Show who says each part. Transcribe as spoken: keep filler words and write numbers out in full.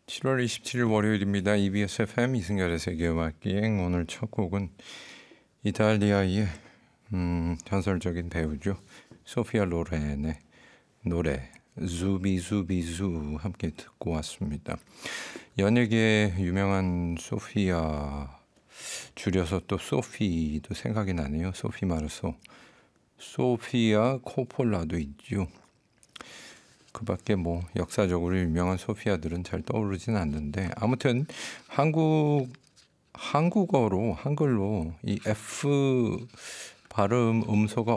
Speaker 1: 칠월 이십칠일 월요일입니다. 이비에스 에프엠 이승열의 세계음악기행. 오늘 첫 곡은 이탈리아의 음, 전설적인 배우죠. 소피아 로렌의 노래 zubizubizu 함께 듣고 왔습니다. 연예계의 유명한 소피아, 줄여서 또 소피도 생각이 나네요. 소피 마르소, 소피아 코폴라도 있죠. 그 밖에 뭐 역사적으로 유명한 소피아들은 잘 떠오르진 않는데, 아무튼 한국 한국어로 한글로 이 F 발음 음소가